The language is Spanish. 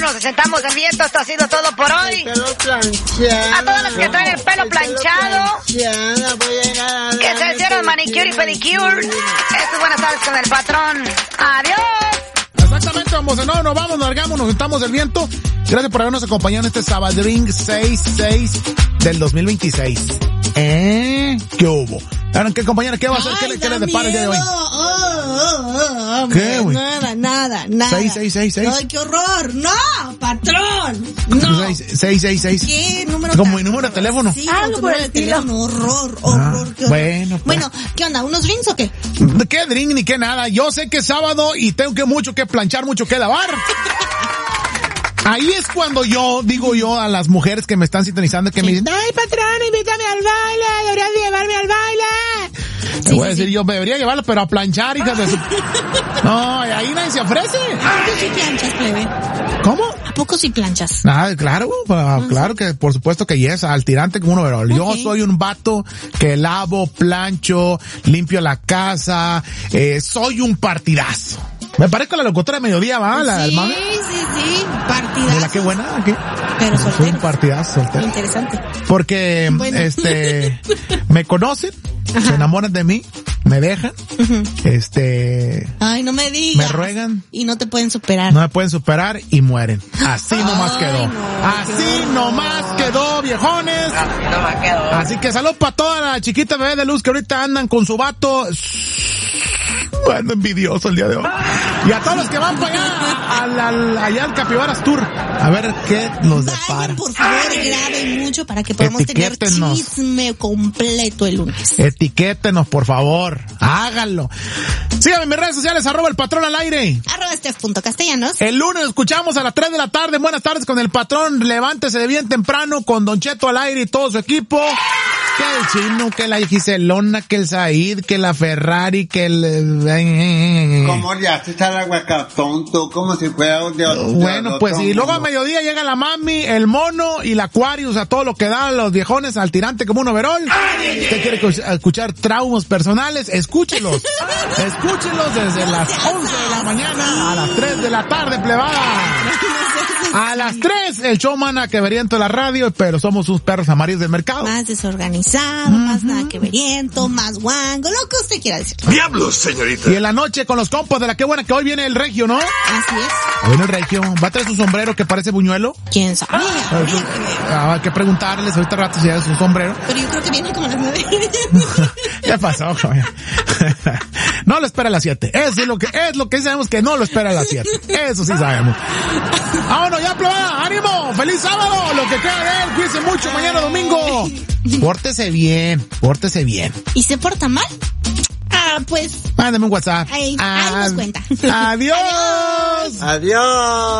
nos sentamos el viento. Esto ha sido todo por hoy. A todos los que traen el pelo planchado, que se hicieron manicure y pedicure. Esto es Buenas Tardes con el Patrón. Adiós. Exactamente, vamos, no, nos vamos, largamos, nos sentamos el viento. Gracias por habernos acompañado en este Sabadrín 6-6 del 2026. ¿Qué hubo? ¿Qué, compañera? ¿Qué va a hacer? ¿Qué le depara el día de hoy? ¿Qué, güey? Nada. 6. Ay, qué horror. No, patrón. No. 6. ¿Qué número? Como mi número de teléfono. Sí, algo por el estilo. Horror. Qué horror. Bueno, pues. Bueno, ¿qué onda? ¿Unos drinks o qué? ¿Qué drink ni qué nada? Yo sé que es sábado y tengo mucho que planchar, mucho que lavar. Ahí es cuando yo digo a las mujeres que me están sintonizando, que me dicen, ay, patrón, invítame al baile, deberías llevarme al baile. Te voy a decir, yo me debería llevarlo, pero a planchar, hijas de su... No, ahí nadie se ofrece. ¿A poco sí planchas, plebe? ¿Cómo? ¿A poco sí planchas? Nada, claro, claro que por supuesto que yes, al tirante como un overall. Okay. Yo soy un vato que lavo, plancho, limpio la casa, soy un partidazo. Me parezco a la locutora de mediodía, ¿va? La del mame. Sí. Partidazo. ¿De la qué buena? ¿Qué? Pero soltero. Soy un partidazo, soltero. Interesante. Porque, bueno. Me conocen, ajá, se enamoran de mí, me dejan, Ay, no me digas. me ruegan. Y no te pueden superar. No me pueden superar y mueren. Así nomás quedó. Así nomás quedó, viejones. Así nomás quedó. Así que salud para toda la chiquita bebé de luz que ahorita andan con su vato. Ando envidioso el día de hoy. Y a todos los que van para allá al Capibaras Tour, a ver qué nos depara. Vayan, por favor, graben mucho para que podamos tener chisme completo el lunes. Etiquétenos, por favor. Háganlo. Síganme en mis redes sociales, @elpatrón al aire. @Steph.Castellanos. El lunes nos escuchamos a las 3 de la tarde. Buenas tardes con el Patrón. Levántese de bien temprano con Don Cheto al aire y todo su equipo. Que el Chino, que la Giselona, que el Said, que la Ferrari, que el... ¿Cómo ya se está el aguacatón, tú? Como si fuera de otro. Bueno, pues, y luego a mediodía llega la mami, el mono y la Aquarius, a todo lo que da los viejones, al tirante como un overol. ¿Usted quiere escuchar traumas personales? Escúchelos. Escúchelos desde las 11 de la mañana a las 3 de la tarde, plebada. A las 3, el show mana que veriento de la radio, pero somos unos perros amarillos del mercado. Más desorganizado, más nada que veriento, más guango, lo que usted quiera decir. ¡Diablos, señorita! Y en la noche con los compas de la que buena, que hoy viene el regio, ¿no? Así es. Hoy viene el regio. ¿Va a traer su sombrero que parece buñuelo? ¿Quién sabe? Hay que preguntarles ahorita rato si es su sombrero. Pero yo creo que viene como a las 9. ¿Qué pasó? No lo espera a las 7. Eso es lo que sabemos, que no lo espera a las 7. Eso sí sabemos. ¡Vámonos ya, plebada! ¡Ánimo! ¡Feliz sábado! Lo que queda de él. Cuídense mucho mañana domingo. Pórtese bien. ¿Y se porta mal? Pues. Mándame un WhatsApp. Ahí nos cuenta. Adiós. Adiós.